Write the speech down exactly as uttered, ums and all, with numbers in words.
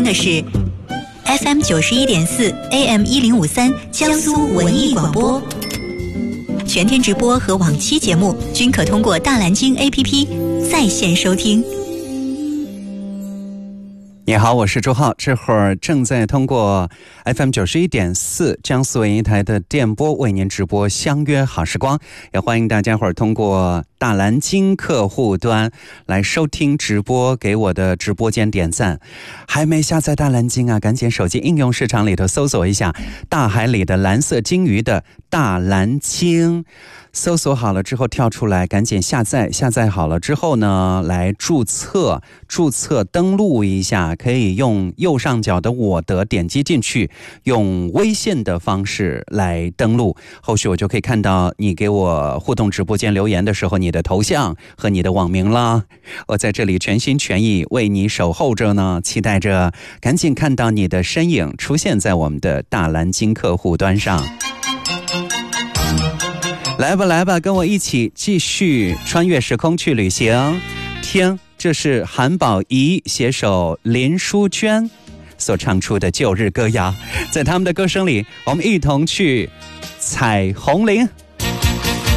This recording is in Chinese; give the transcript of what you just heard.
听的是 F M 九十一点四 A M 一零五三江苏文艺广播，全天直播和往期节目均可通过大蓝鲸 A P P 在线收听。 你好，我是周浩，这会儿正在通过 F M 九十一点四江苏文艺台的电波为您直播相约好时光，也欢迎大家伙儿通过大蓝鲸客户端来收听直播，给我的直播间点赞。还没下载大蓝鲸啊，赶紧手机应用市场里头搜索一下大海里的蓝色鲸鱼的大蓝鲸，搜索好了之后跳出来，赶紧下载。下载好了之后呢，来注册，注册登录一下，可以用右上角的我的点击进去，用微信的方式来登录。后续我就可以看到你给我互动直播间留言的时候，你的头像和你的网名了。我在这里全心全意为你守候着呢，期待着赶紧看到你的身影出现在我们的大蓝鲸客户端上。来吧来吧，跟我一起继续穿越时空去旅行。听，这是韩宝仪携手林淑娟所唱出的旧日歌谣，在他们的歌声里，我们一同去彩虹林。